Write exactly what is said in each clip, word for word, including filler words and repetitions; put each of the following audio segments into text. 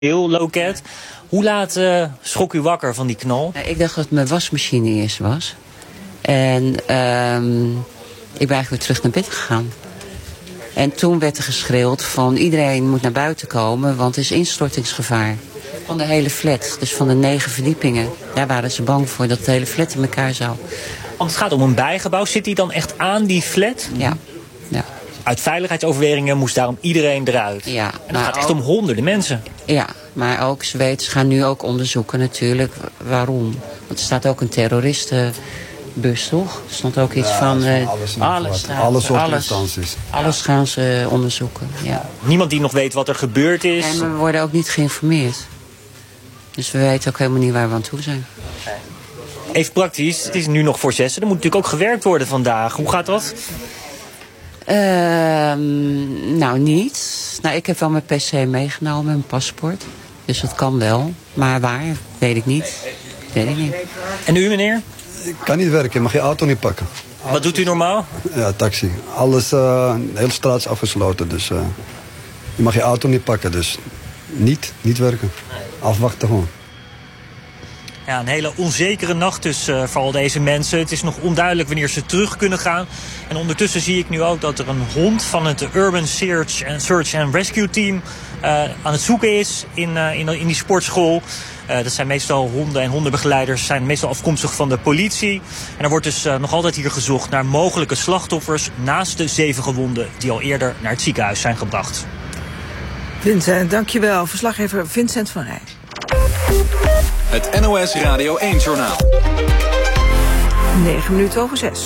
loket. Hoe laat uh, schrok u wakker van die knal? Ik dacht dat het mijn wasmachine eerst was. En um, ik ben eigenlijk weer terug naar bed gegaan. En toen werd er geschreeuwd van iedereen moet naar buiten komen, want er is instortingsgevaar. Van de hele flat, dus van de negen verdiepingen. Daar waren ze bang voor, dat de hele flat in elkaar zou. Want het gaat om een bijgebouw. Zit die dan echt aan die flat? Ja. ja. Uit veiligheidsoverwegingen moest daarom iedereen eruit. Ja, en het gaat echt om honderden mensen. Ja, maar ook, ze weten, ze gaan nu ook onderzoeken natuurlijk waarom. Want er staat ook een terroristenbus, toch? Er stond ook iets ja, van... Uh, alles, alles, staat, alle soorten alles, instanties. Alles gaan ze onderzoeken, ja. Niemand die nog weet wat er gebeurd is. En we worden ook niet geïnformeerd. Dus we weten ook helemaal niet waar we aan toe zijn. Even praktisch, het is nu nog voor zessen. Er moet natuurlijk ook gewerkt worden vandaag. Hoe gaat dat? Uh, nou, niet. Nou, ik heb wel mijn pc meegenomen, mijn paspoort. Dus dat kan wel. Maar waar, weet ik niet. Weet ik niet. En u, meneer? Ik kan niet werken, je mag je auto niet pakken. Wat doet u normaal? Ja, taxi. Alles, uh, de hele straat is afgesloten. Dus uh, je mag je auto niet pakken. Dus niet, niet werken. Afwachten gewoon. Ja, een hele onzekere nacht dus uh, voor al deze mensen. Het is nog onduidelijk wanneer ze terug kunnen gaan. En ondertussen zie ik nu ook dat er een hond van het Urban Search and, Search and Rescue Team uh, aan het zoeken is in, uh, in, in die sportschool. Uh, dat zijn meestal honden en hondenbegeleiders, zijn meestal afkomstig van de politie. En er wordt dus uh, nog altijd hier gezocht naar mogelijke slachtoffers naast de zeven gewonden die al eerder naar het ziekenhuis zijn gebracht. Vincent, dankjewel. Verslaggever Vincent van Rij. Het N O S Radio één-journaal. Negen minuten over zes.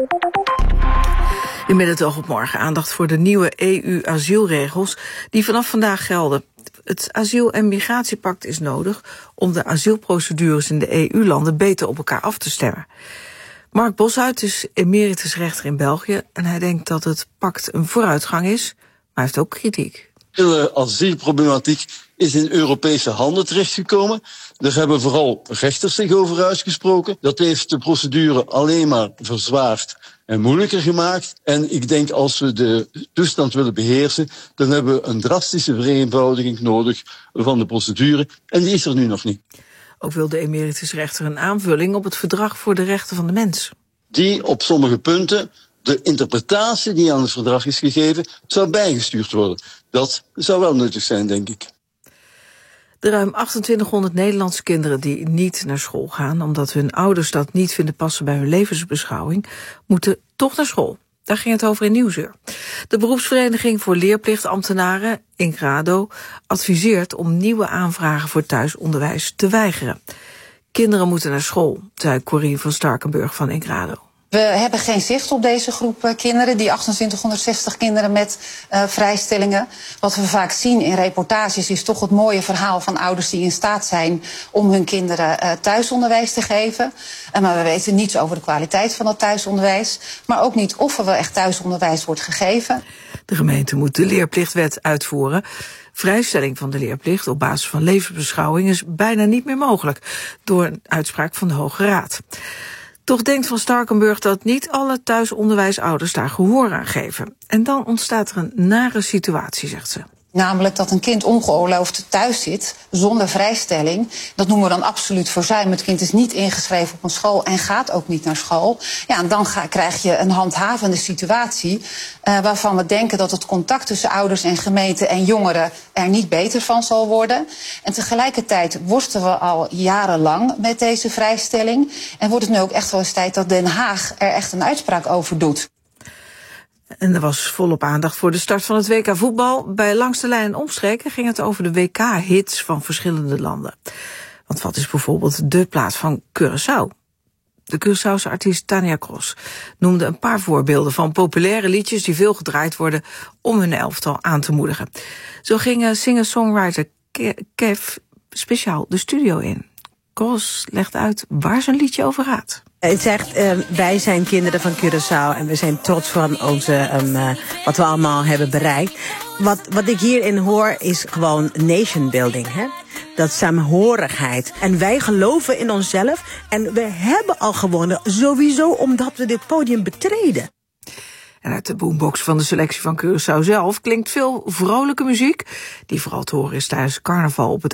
In Met het oog op morgen aandacht voor de nieuwe E U-asielregels die vanaf vandaag gelden. Het asiel- en migratiepact is nodig om de asielprocedures in de E U-landen beter op elkaar af te stemmen. Mark Boshuit is emeritus rechter in België en hij denkt dat het pact een vooruitgang is, maar hij heeft ook kritiek. De hele asielproblematiek is in Europese handen terechtgekomen. Daar hebben vooral rechters zich over uitgesproken. Dat heeft de procedure alleen maar verzwaard en moeilijker gemaakt. En ik denk als we de toestand willen beheersen, dan hebben we een drastische vereenvoudiging nodig van de procedure. En die is er nu nog niet. Ook wil de emeritusrechter een aanvulling op het verdrag voor de rechten van de mens. Die op sommige punten de interpretatie die aan het verdrag is gegeven zou bijgestuurd worden. Dat zou wel nuttig zijn, denk ik. De ruim achtentwintighonderd Nederlandse kinderen die niet naar school gaan omdat hun ouders dat niet vinden passen bij hun levensbeschouwing, moeten toch naar school. Daar ging het over in Nieuwsuur. De beroepsvereniging voor leerplichtambtenaren, Ingrado, adviseert om nieuwe aanvragen voor thuisonderwijs te weigeren. Kinderen moeten naar school, zei Corine van Starkenburg van Ingrado. We hebben geen zicht op deze groep uh, kinderen, die achtentwintighonderdzestig kinderen met uh, vrijstellingen. Wat we vaak zien in reportages is toch het mooie verhaal van ouders die in staat zijn om hun kinderen uh, thuisonderwijs te geven. Uh, maar we weten niets over de kwaliteit van dat thuisonderwijs, maar ook niet of er wel echt thuisonderwijs wordt gegeven. De gemeente moet de leerplichtwet uitvoeren. Vrijstelling van de leerplicht op basis van levensbeschouwing is bijna niet meer mogelijk door een uitspraak van de Hoge Raad. Toch denkt Van Starkenburg dat niet alle thuisonderwijsouders daar gehoor aan geven. En dan ontstaat er een nare situatie, zegt ze. Namelijk dat een kind ongeoorloofd thuis zit, zonder vrijstelling. Dat noemen we dan absoluut verzuim. Het kind is niet ingeschreven op een school en gaat ook niet naar school. Ja, en dan ga, krijg je een handhavende situatie uh, waarvan we denken dat het contact tussen ouders en gemeente en jongeren er niet beter van zal worden. En tegelijkertijd worstelen we al jarenlang met deze vrijstelling. En wordt het nu ook echt wel eens tijd dat Den Haag er echt een uitspraak over doet. En er was volop aandacht voor de start van het W K voetbal. Bij Langs de Lijn en Omstreken ging het over de W K-hits van verschillende landen. Want wat is bijvoorbeeld de plaat van Curaçao? De Curaçaose artiest Tania Cross noemde een paar voorbeelden van populaire liedjes die veel gedraaid worden om hun elftal aan te moedigen. Zo ging singer-songwriter Kev speciaal de studio in. Cross legt uit waar zijn liedje over gaat. Het zegt, uh, wij zijn kinderen van Curaçao en we zijn trots van onze, um, uh, wat we allemaal hebben bereikt. Wat, wat ik hierin hoor is gewoon nation building, hè? Dat saamhorigheid. En wij geloven in onszelf en we hebben al gewonnen, sowieso omdat we dit podium betreden. En uit de boombox van de selectie van Curaçao zelf klinkt veel vrolijke muziek, die vooral te horen is tijdens carnaval op het